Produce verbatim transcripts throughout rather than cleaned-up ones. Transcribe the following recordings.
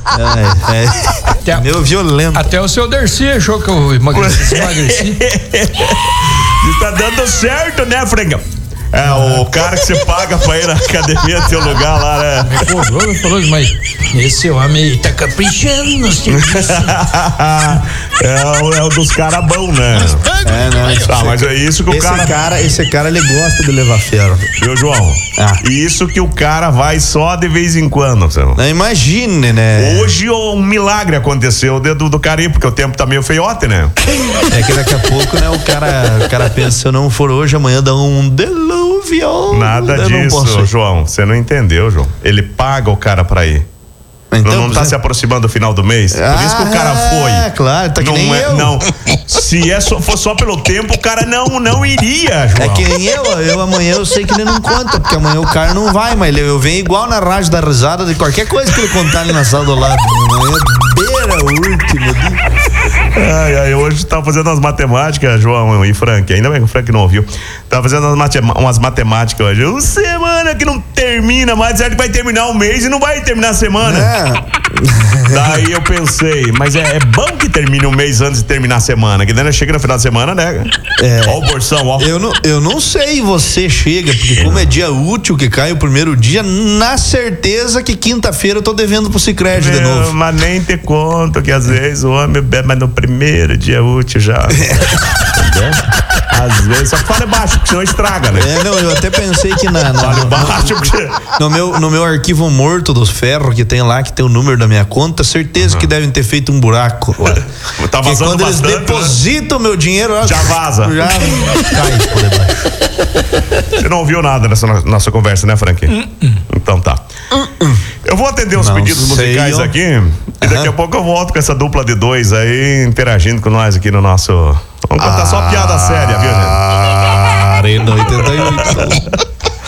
É, é. Até, meu violento. Até o seu Dercy achou que eu emagreci. emagreci. Está dando certo, né, Franca? É, o cara que você paga pra ir na academia teu lugar lá, né? Me cobrou, me falou, mas esse homem aí tá caprichando no serviço. é, o, é o dos caras bons, né? É, não, isso, ah, mas é isso que o esse cara... cara. Esse cara, ele gosta de levar ferro. Viu, João? Ah. Isso que o cara vai só de vez em quando, senhor. Não, imagine, né? Hoje um milagre aconteceu dentro do Cari, porque o tempo tá meio feiote, né? É que daqui a pouco, né, o cara, o cara pensa, se eu não for hoje, amanhã dá um delúvio. Nada eu disso, João. Você não entendeu, João. Ele paga o cara pra ir. Então, não, não tá se aproximando do final do mês? Ah, por isso que o cara foi. É, claro, tá que não nem é, eu. Não. Se é só, for só pelo tempo, o cara não, não iria, João. É que nem eu, eu amanhã eu sei que ele não conta, porque amanhã o cara não vai, mas eu venho igual na rádio da risada de qualquer coisa que ele contar ali na sala do lado. Amanhã beira o último dia. Ai, ai, hoje tava fazendo umas matemáticas, João e Frank, ainda bem que o Frank não ouviu. Tava fazendo umas, matem- umas matemáticas hoje. Uma semana que não termina, mas certo que vai terminar um mês e não vai terminar a semana. É. Daí eu pensei, mas é, é bom que termine um mês antes de terminar a semana, que daí chega no final de semana, né? É. Ó o Borsão, ó. Eu não, eu não sei, você chega, porque como é dia útil que cai o primeiro dia, na certeza que quinta-feira eu tô devendo pro Sicredi de novo. Mas nem te conto que às vezes o homem bebe, mas no primeiro dia útil já. Entendeu? Às vezes, só que fala baixo, porque senão estraga, né? É, não, eu até pensei que na, na Fala no, baixo, porque... no, meu, no meu arquivo morto dos ferros que tem lá, que tem o número da minha conta, certeza uhum. que devem ter feito um buraco. Tá vazando quando bastante, eles depositam né? meu dinheiro, já vaza. Já cai por debaixo. Você não ouviu nada nessa nossa conversa, né, Frank? Uh-uh. Então tá. Uh-uh. Eu vou atender os não pedidos musicais eu... aqui e daqui uhum. a pouco eu volto com essa dupla de dois aí interagindo com nós aqui no nosso... Vamos contar ah, só piada séria, viu, gente? Arena oitenta e oito.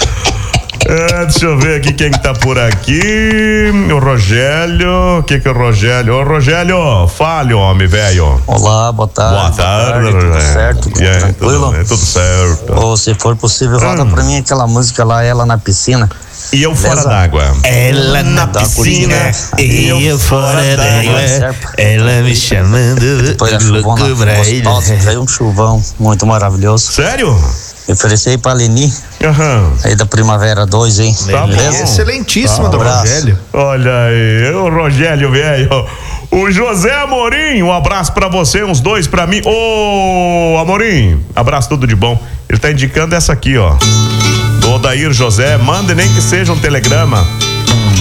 É, deixa eu ver aqui quem que tá por aqui. O Rogério. O que que é o Rogério? Ô, Rogério, fale, homem, velho. Olá, boa tarde. Boa tarde, boa tarde tudo certo? Tudo yeah, tranquilo? Tudo, é tudo certo. Ou se for possível, roda hum. pra mim aquela música lá, Ela na Piscina. E eu fora d'água. Ela na da piscina, e eu, eu fora d'água. Ela me chamando. Depois da chuvona gostosa, veio um chuvão muito maravilhoso. Sério? Eu ofereci pra Leni. Uhum. Aí da Primavera dois, hein? Tá beleza? Excelentíssima tá do Rogério. Olha aí, o Rogério, velho. O José Amorim, um abraço pra você, uns dois pra mim. Ô, Amorim, abraço, tudo de bom. Ele tá indicando essa aqui, ó. Do Odair José, manda nem que seja um telegrama.